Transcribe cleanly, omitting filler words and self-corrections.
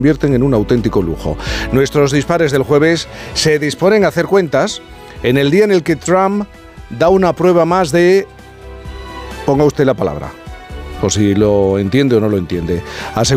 convierten en un auténtico lujo. Nuestros dispares del jueves se disponen a hacer cuentas en el día en el que Trump da una prueba más de... Ponga usted la palabra, o si lo entiende o no lo entiende.